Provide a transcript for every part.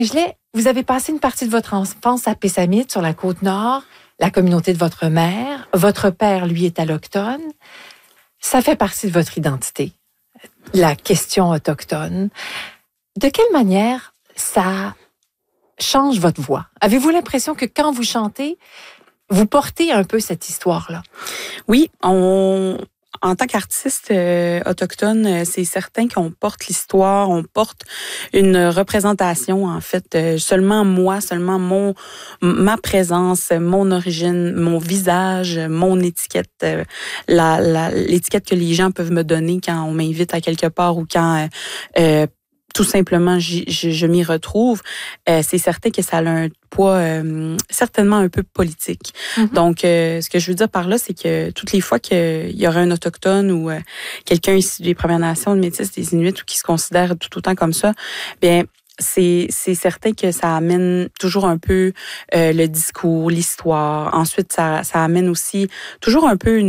Vous avez passé une partie de votre enfance à Pessamit, sur la Côte-Nord, la communauté de votre mère. Votre père, lui, est alloctone. Ça fait partie de votre identité, la question autochtone. De quelle manière ça change votre voix? Avez-vous l'impression que quand vous chantez, vous portez un peu cette histoire-là? Oui, en tant qu'artiste autochtone, c'est certain qu'on porte l'histoire, on porte une représentation, en fait, seulement ma présence, mon origine, mon visage, mon étiquette, l'étiquette que les gens peuvent me donner quand on m'invite à quelque part ou quand tout simplement je m'y retrouve. C'est certain que ça a un poids certainement un peu politique. Mm-hmm. Donc, ce que je veux dire par là, c'est que toutes les fois qu'il y aurait un autochtone ou quelqu'un issu des Premières Nations, des Métis, des Inuits ou qui se considère tout autant comme ça, bien, c'est certain que ça amène toujours un peu le discours, l'histoire. Ensuite, ça amène aussi toujours un peu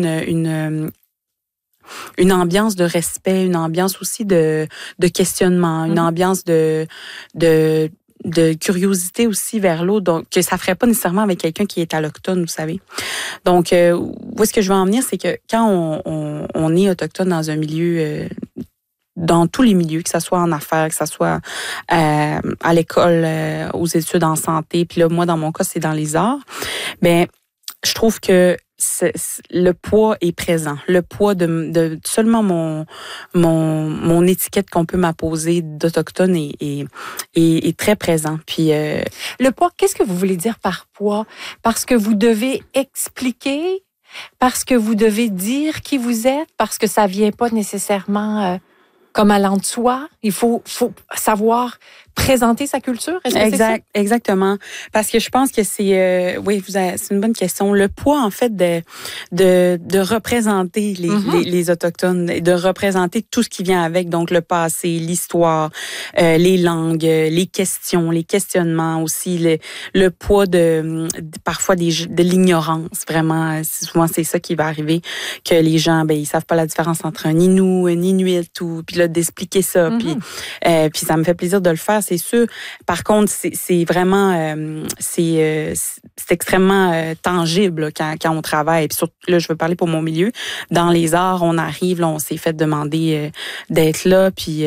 une ambiance de respect, une ambiance aussi de questionnement, une ambiance de curiosité aussi vers l'autre, donc que ça ferait pas nécessairement avec quelqu'un qui est alloctone, vous savez. Donc, où est-ce que je veux en venir, c'est que quand on est autochtone dans un milieu, dans tous les milieux, que ça soit en affaires, que ça soit à l'école, aux études en santé, puis là, moi, dans mon cas, c'est dans les arts, ben, je trouve que le poids est présent. Le poids de seulement mon étiquette qu'on peut m'apposer d'autochtone est très présent. Puis le poids, qu'est-ce que vous voulez dire par poids? Parce que vous devez expliquer, parce que vous devez dire qui vous êtes, parce que ça vient pas nécessairement comme allant de soi. Il faut savoir présenter sa culture. Est-ce que c'est ça? Exactement. Parce que je pense que c'est c'est une bonne question. Le poids, en fait, de représenter les autochtones, de représenter tout ce qui vient avec, donc le passé, l'histoire, les langues, les questions, les questionnements aussi, le poids parfois de l'ignorance. Vraiment, souvent c'est ça qui va arriver, que les gens, ils savent pas la différence entre un Inou, un Inuit, puis là d'expliquer ça. Puis ça me fait plaisir de le faire. C'est sûr. Par contre, c'est vraiment c'est extrêmement tangible quand on travaille. Puis surtout, là, je veux parler pour mon milieu. Dans les arts, on arrive, là, on s'est fait demander d'être là, puis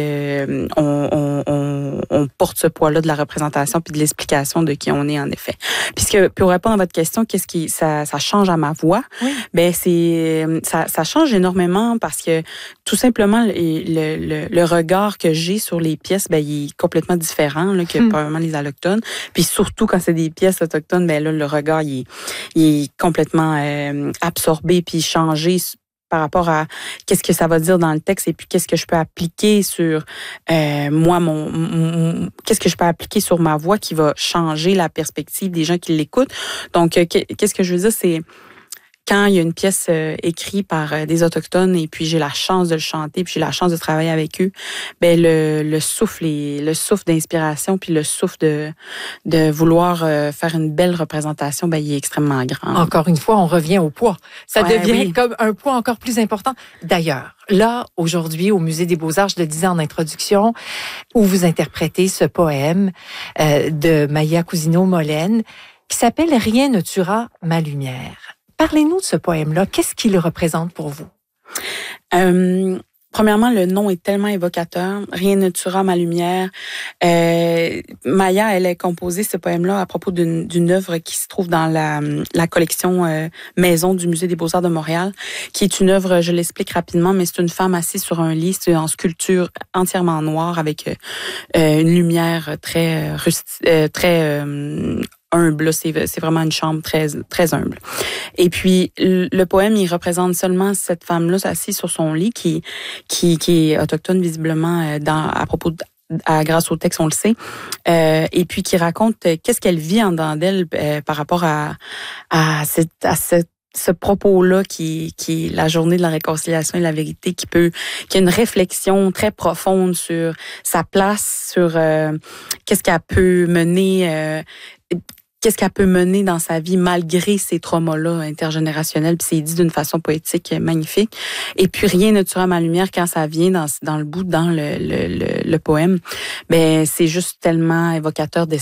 on porte ce poids-là de la représentation puis de l'explication de qui on est en effet. Puisque pour répondre à votre question, qu'est-ce qui ça change à ma voix? Oui. Ben ça change énormément parce que tout simplement le regard que j'ai sur les pièces, ben il est complètement différent là, que probablement les allochtones. Puis surtout quand c'est des pièces autochtones, ben là le regard il est complètement absorbé puis changé par rapport à qu'est-ce que ça va dire dans le texte et puis qu'est-ce que je peux appliquer sur moi qu'est-ce que je peux appliquer sur ma voix qui va changer la perspective des gens qui l'écoutent. Donc qu'est-ce que je veux dire, c'est quand il y a une pièce écrite par des autochtones et puis j'ai la chance de le chanter puis j'ai la chance de travailler avec eux, ben le souffle d'inspiration puis le souffle de vouloir faire une belle représentation, ben il est extrêmement grand. Encore une fois, on revient au poids. Ça devient comme un poids encore plus important. D'ailleurs, là, aujourd'hui, au Musée des Beaux-Arts, je le disais en introduction, où vous interprétez ce poème de Maya Cousineau-Molène qui s'appelle « Rien ne tuera ma lumière ». Parlez-nous de ce poème-là. Qu'est-ce qu'il représente pour vous? Premièrement, le nom est tellement évocateur. Rien ne tuera ma lumière. Maya, elle a composé ce poème-là à propos d'une œuvre qui se trouve dans la collection Maison du Musée des Beaux-Arts de Montréal, qui est une œuvre, je l'explique rapidement, mais c'est une femme assise sur un lit, c'est en sculpture entièrement noire avec une lumière très humble. C'est vraiment une chambre très, très humble. Et puis, le poème, il représente seulement cette femme-là assise sur son lit qui est autochtone visiblement à propos grâce au texte, on le sait, et puis qui raconte qu'est-ce qu'elle vit en dedans d'elle par rapport à ce propos-là qui est la journée de la réconciliation et de la vérité, qui a une réflexion très profonde sur sa place, sur qu'est-ce qu'elle peut mener dans sa vie malgré ces traumas-là intergénérationnels. Puis c'est dit d'une façon poétique magnifique. Et puis rien ne tuera ma lumière quand ça vient dans le bout, dans le poème. Ben c'est juste tellement évocateur